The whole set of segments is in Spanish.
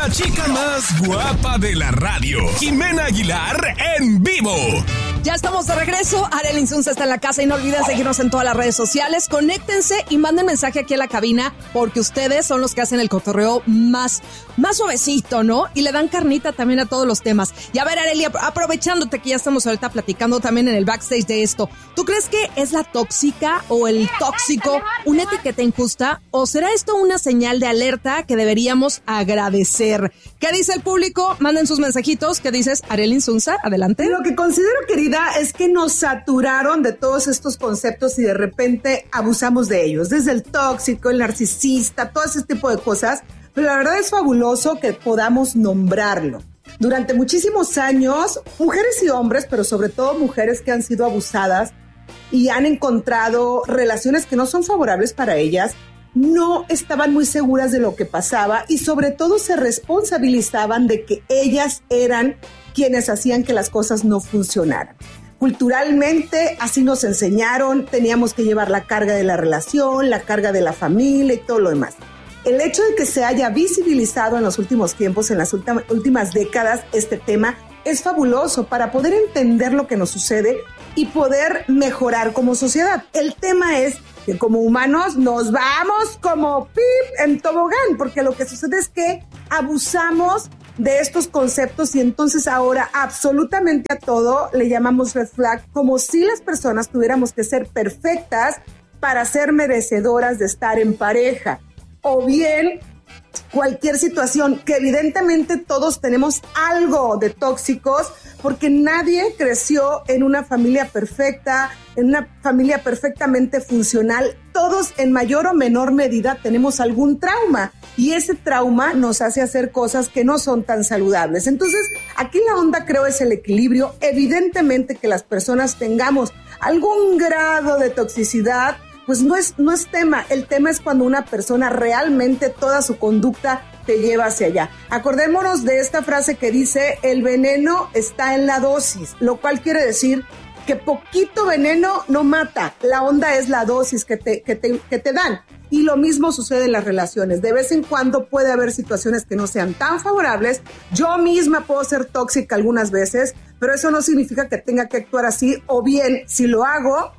la chica más guapa de la radio, Jimena Aguilar en vivo. Ya estamos de regreso. Arely Insunza está en la casa y no olviden seguirnos en todas las redes sociales. Conéctense y manden mensaje aquí a la cabina porque ustedes son los que hacen el cotorreo más suavecito, ¿no? Y le dan carnita también a todos los temas. Y a ver, Arely, aprovechándote que ya estamos ahorita platicando también en el backstage de esto, ¿tú crees que es la tóxica o el tóxico una etiqueta injusta? ¿O será esto una señal de alerta que deberíamos agradecer? ¿Qué dice el público? Manden sus mensajitos. ¿Qué dices, Arely Insunza? Adelante. Lo que considero, querida, es que nos saturaron de todos estos conceptos y de repente abusamos de ellos. Desde el tóxico, el narcisista, todo ese tipo de cosas. Pero la verdad es fabuloso que podamos nombrarlo. Durante muchísimos años, mujeres y hombres, pero sobre todo mujeres que han sido abusadas y han encontrado relaciones que no son favorables para ellas, no estaban muy seguras de lo que pasaba y sobre todo se responsabilizaban de que ellas eran quienes hacían que las cosas no funcionaran. Culturalmente así nos enseñaron, teníamos que llevar la carga de la relación, la carga de la familia y todo lo demás. El hecho de que se haya visibilizado en los últimos tiempos, en las últimas décadas, este tema es fabuloso para poder entender lo que nos sucede y poder mejorar como sociedad. El tema es que como humanos nos vamos como pip en tobogán, porque lo que sucede es que abusamos de estos conceptos y entonces ahora absolutamente a todo le llamamos red flag, como si las personas tuviéramos que ser perfectas para ser merecedoras de estar en pareja. O bien cualquier situación, que evidentemente todos tenemos algo de tóxicos, porque nadie creció en una familia perfecta, en una familia perfectamente funcional. Todos en mayor o menor medida tenemos algún trauma y ese trauma nos hace hacer cosas que no son tan saludables. Entonces, aquí la onda creo es el equilibrio. Evidentemente que las personas tengamos algún grado de toxicidad, pues no es tema. El tema es cuando una persona realmente toda su conducta te lleva hacia allá. Acordémonos de esta frase que dice, el veneno está en la dosis, lo cual quiere decir que poquito veneno no mata. La onda es la dosis que te dan. Y lo mismo sucede en las relaciones. De vez en cuando puede haber situaciones que no sean tan favorables. Yo misma puedo ser tóxica algunas veces, pero eso no significa que tenga que actuar así. O bien, si lo hago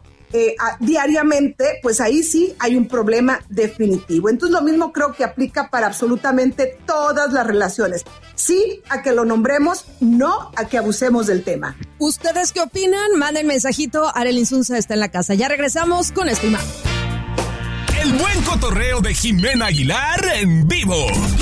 diariamente, pues ahí sí hay un problema definitivo. Entonces lo mismo creo que aplica para absolutamente todas las relaciones. Sí a que lo nombremos, no a que abusemos del tema. ¿Ustedes qué opinan? Manden mensajito. Arely Insunza está en la casa. Ya regresamos con esto y más. El buen cotorreo de Jimena Aguilar en vivo.